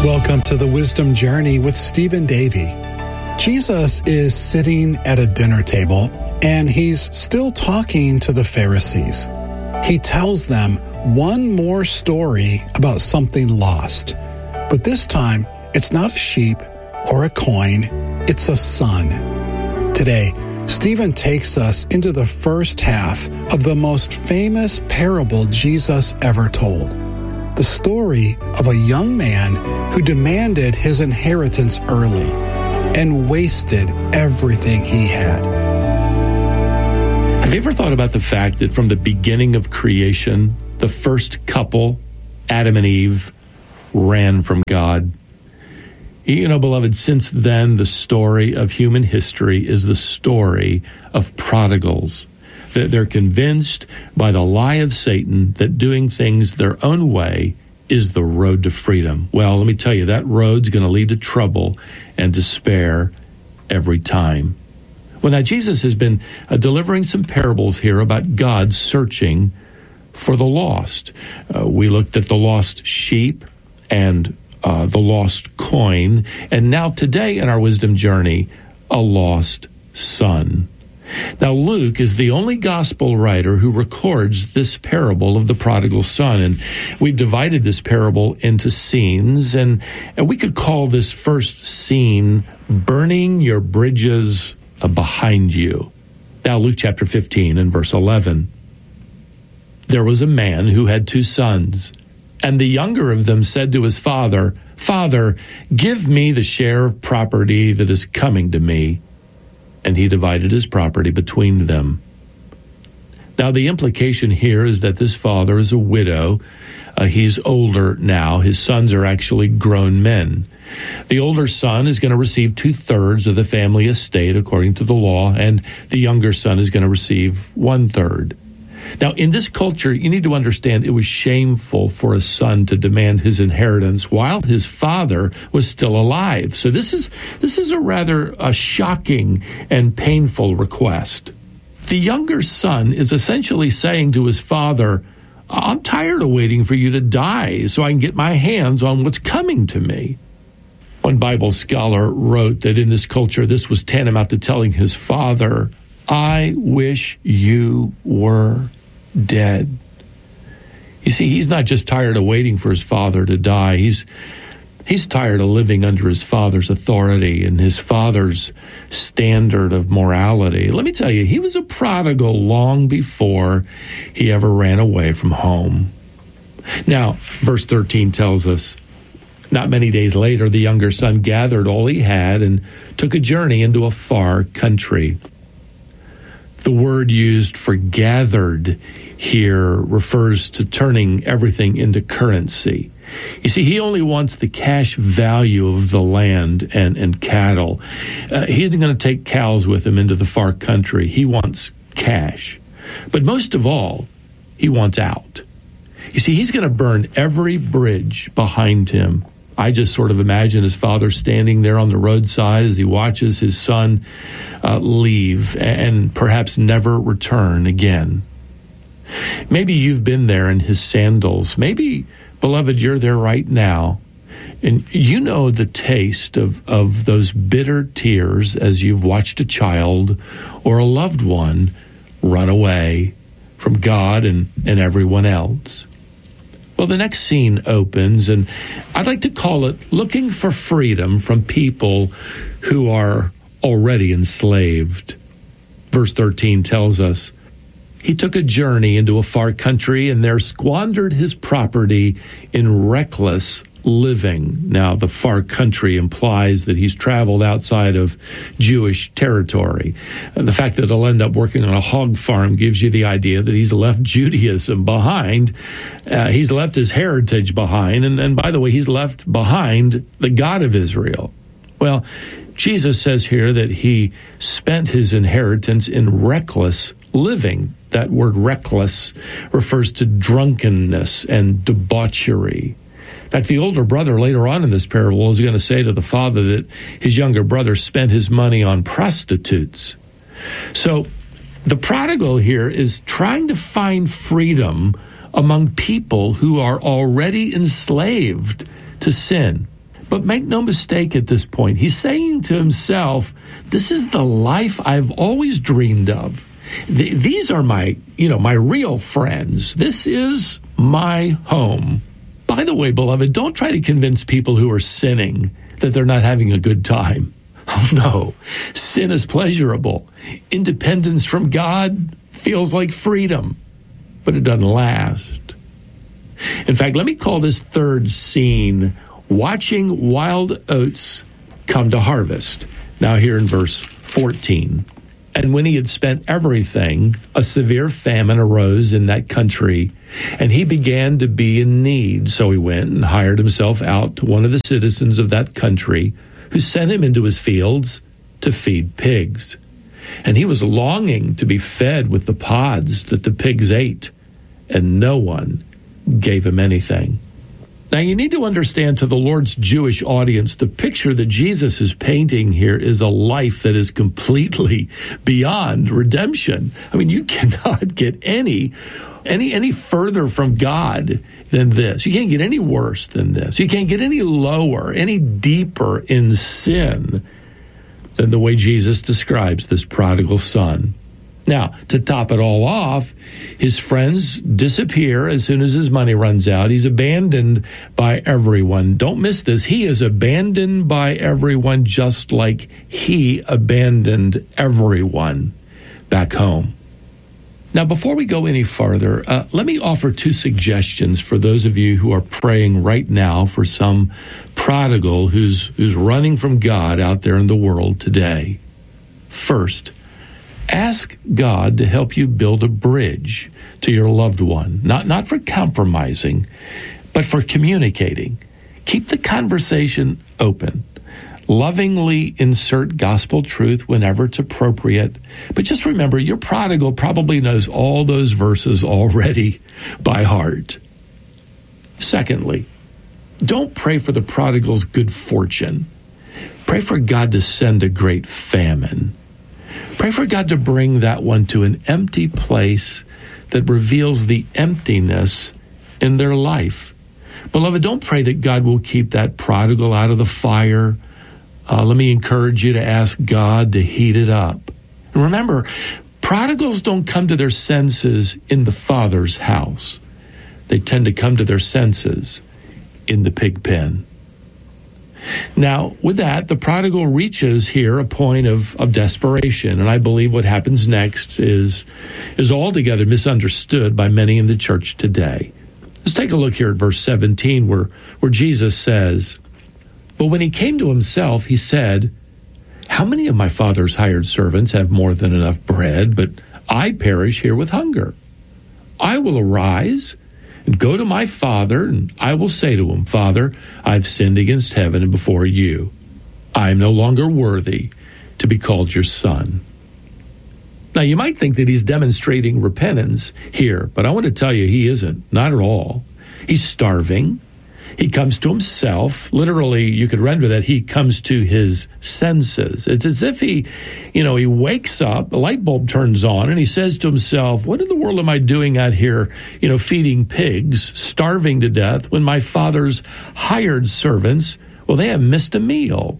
Welcome to the Wisdom Journey with Stephen Davey. Jesus is sitting at a dinner table, and he's still talking to the Pharisees. He tells them one more story about something lost. But this time, it's not a sheep or a coin, it's a son. Today, Stephen takes us into the first half of the most famous parable Jesus ever told. The story of a young man who demanded his inheritance early and wasted everything he had. Have you ever thought about the fact that from the beginning of creation, the first couple, Adam and Eve, ran from God? You know, beloved, since then, the story of human history is the story of prodigals. They're convinced by the lie of Satan that doing things their own way is the road to freedom. Well, let me tell you, that road's going to lead to trouble and despair every time. Well, now, Jesus has been delivering some parables here about God searching for the lost. We looked at the lost sheep and the lost coin, and now today in our wisdom journey, a lost son. Now, Luke is the only gospel writer who records this parable of the prodigal son, and we've divided this parable into scenes, and we could call this first scene, burning your bridges behind you. Now, Luke chapter 15 and verse 11. There was a man who had 2 sons, and the younger of them said to his father, "Father, give me the share of property that is coming to me." And he divided his property between them. Now, the implication here is that this father is a widow. He's older now. His sons are actually grown men. The older son is going to receive 2/3 of the family estate according to the law, and the younger son is going to receive 1/3. Now, in this culture, you need to understand it was shameful for a son to demand his inheritance while his father was still alive. So this is a rather shocking and painful request. The younger son is essentially saying to his father, "I'm tired of waiting for you to die so I can get my hands on what's coming to me." One Bible scholar wrote that in this culture, this was tantamount to telling his father, "I wish you were dead." You see, he's not just tired of waiting for his father to die. He's tired of living under his father's authority and his father's standard of morality. Let me tell you, he was a prodigal long before he ever ran away from home. Now, verse 13 tells us, not many days later, the younger son gathered all he had and took a journey into a far country. The word used for gathered here refers to turning everything into currency. You see, he only wants the cash value of the land and cattle. He isn't going to take cows with him into the far country. He wants cash. But most of all, he wants out. You see, he's going to burn every bridge behind him. I just sort of imagine his father standing there on the roadside as he watches his son leave and perhaps never return again. Maybe you've been there in his sandals. Maybe, beloved, you're there right now. And you know the taste of those bitter tears as you've watched a child or a loved one run away from God and everyone else. Well, the next scene opens, and I'd like to call it Looking for Freedom from People Who Are Already Enslaved. Verse 13 tells us, he took a journey into a far country and there squandered his property in reckless living. Now, the far country implies that he's traveled outside of Jewish territory. The fact that he'll end up working on a hog farm gives you the idea that he's left Judaism behind. He's left his heritage behind. And by the way, he's left behind the God of Israel. Well, Jesus says here that he spent his inheritance in reckless living. That word reckless refers to drunkenness and debauchery. In fact, the older brother later on in this parable is going to say to the father that his younger brother spent his money on prostitutes. So the prodigal here is trying to find freedom among people who are already enslaved to sin. But make no mistake at this point, he's saying to himself, this is the life I've always dreamed of. These are my real friends. This is my home. By the way, beloved, don't try to convince people who are sinning that they're not having a good time. Oh, no. Sin is pleasurable. Independence from God feels like freedom, but it doesn't last. In fact, let me call this third scene watching wild oats come to harvest. Now here in verse 14. And when he had spent everything, a severe famine arose in that country, and he began to be in need. So he went and hired himself out to one of the citizens of that country, who sent him into his fields to feed pigs. And he was longing to be fed with the pods that the pigs ate, and no one gave him anything. Now, you need to understand, to the Lord's Jewish audience, the picture that Jesus is painting here is a life that is completely beyond redemption. I mean, you cannot get any further from God than this. You can't get any worse than this. You can't get any lower, any deeper in sin than the way Jesus describes this prodigal son. Now, to top it all off, his friends disappear as soon as his money runs out. He's abandoned by everyone. Don't miss this. He is abandoned by everyone just like he abandoned everyone back home. Now, before we go any further, let me offer two suggestions for those of you who are praying right now for some prodigal who's running from God out there in the world today. First, ask God to help you build a bridge to your loved one, not for compromising, but for communicating. Keep the conversation open. Lovingly insert gospel truth whenever it's appropriate. But just remember, your prodigal probably knows all those verses already by heart. Secondly, don't pray for the prodigal's good fortune. Pray for God to send a great famine. Pray for God to bring that one to an empty place that reveals the emptiness in their life. Beloved, don't pray that God will keep that prodigal out of the fire. Let me encourage you to ask God to heat it up. And remember, prodigals don't come to their senses in the Father's house. They tend to come to their senses in the pig pen. Now, with that, the prodigal reaches here a point of desperation, and I believe what happens next is altogether misunderstood by many in the church today. Let's take a look here at verse 17 where Jesus says, "But when he came to himself, he said, 'How many of my father's hired servants have more than enough bread, but I perish here with hunger? I will arise and go to my father, and I will say to him, Father, I've sinned against heaven and before you. I am no longer worthy to be called your son.'" Now, you might think that he's demonstrating repentance here, but I want to tell you he isn't, not at all. He's starving. He comes to himself. Literally, you could render that he comes to his senses. It's as if he wakes up, a light bulb turns on, and he says to himself, what in the world am I doing out here, feeding pigs, starving to death, when my father's hired servants, well, they have missed a meal.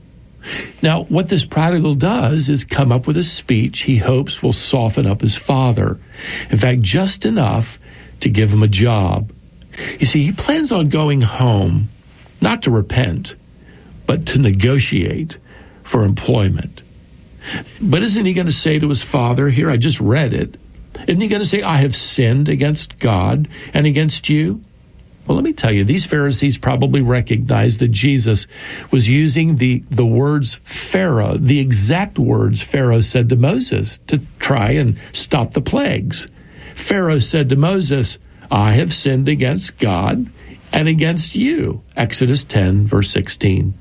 Now, what this prodigal does is come up with a speech he hopes will soften up his father. In fact, just enough to give him a job. You see, he plans on going home, not to repent, but to negotiate for employment. But isn't he going to say to his father here, I just read it, isn't he going to say, I have sinned against God and against you? Well, let me tell you, these Pharisees probably recognized that Jesus was using the words Pharaoh, the exact words Pharaoh said to Moses to try and stop the plagues. Pharaoh said to Moses, I have sinned against God and against you. Exodus 10, verse 16.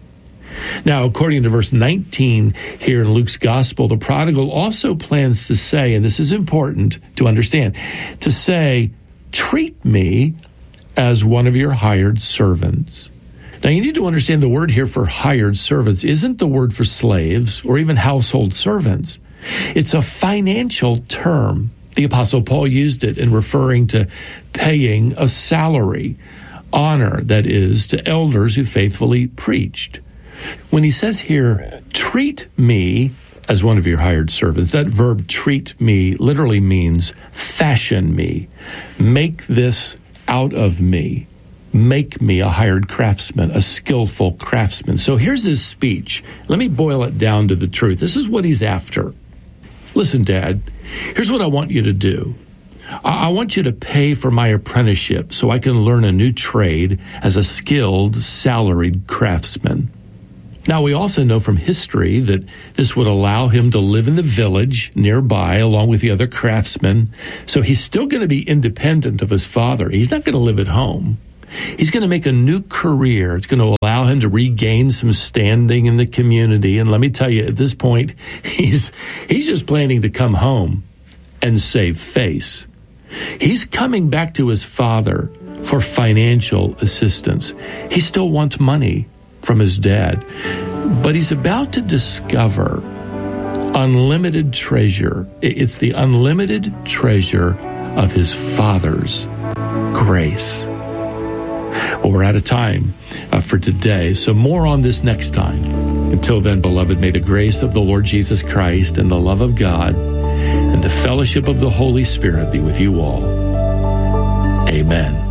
Now, according to verse 19 here in Luke's gospel, the prodigal also plans to say, and this is important to understand, to say, treat me as one of your hired servants. Now, you need to understand the word here for hired servants isn't the word for slaves or even household servants. It's a financial term. The Apostle Paul used it in referring to paying a salary. honor, that is, to elders who faithfully preached. When he says here, treat me as one of your hired servants, that verb treat me literally means fashion me, make this out of me, make me a hired craftsman, a skillful craftsman. So here's his speech. Let me boil it down to the truth. This is what he's after. Listen, Dad, here's what I want you to do. I want you to pay for my apprenticeship so I can learn a new trade as a skilled, salaried craftsman. Now, we also know from history that this would allow him to live in the village nearby along with the other craftsmen. So he's still going to be independent of his father. He's not going to live at home. He's going to make a new career. It's going to allow him to regain some standing in the community. And let me tell you, at this point, he's just planning to come home and save face. He's coming back to his father for financial assistance. He still wants money from his dad, but he's about to discover unlimited treasure. It's the unlimited treasure of his Father's grace. Well, we're out of time for today, so more on this next time. Until then, beloved, may the grace of the Lord Jesus Christ and the love of God and the fellowship of the Holy Spirit be with you all. Amen.